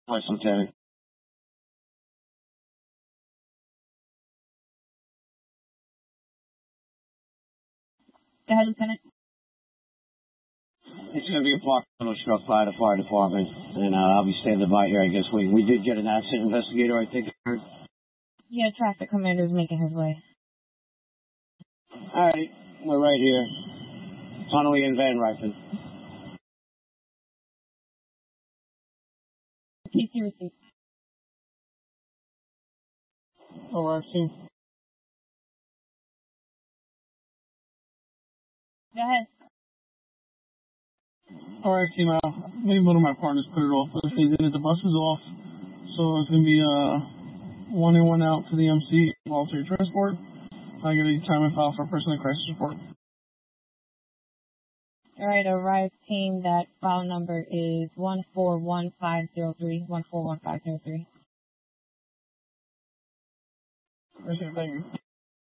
Vice Lieutenant. Go ahead, Lieutenant. It's going to be a parked auto struck by the fire department, and I'll be standing by here, I guess. We did get an accident investigator, I think. Yeah, traffic commander is making his way. All right, we're right here. Connolly and Van Rypen. PC receipt. ORC. Go ahead. ORC now. Maybe one of my partners put it off. But if they did it, the bus is off. So it's going to be one in, one out to the MC, voluntary transport. I get a time and file for person in crisis report. All right, arrive team, that file number is 141503, 141503. Thank you.